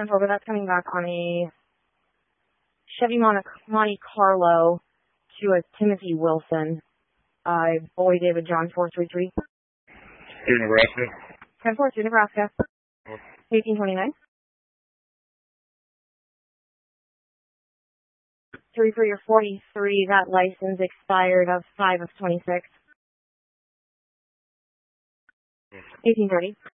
10-4, but that's coming back on a Chevy Monte Carlo to a Timothy Wilson. Boy David John 433. To Nebraska. 10-4 to Nebraska. 1829. 3 for your 43. That license expired of 5 of 26. 1830.